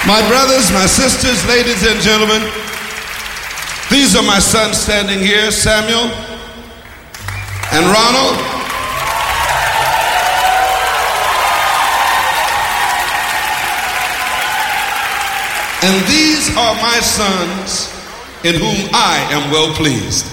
My brothers, my sisters, ladies and gentlemen, these are my sons standing here, Samuel and Ronald. And these are my sons in whom I am well pleased.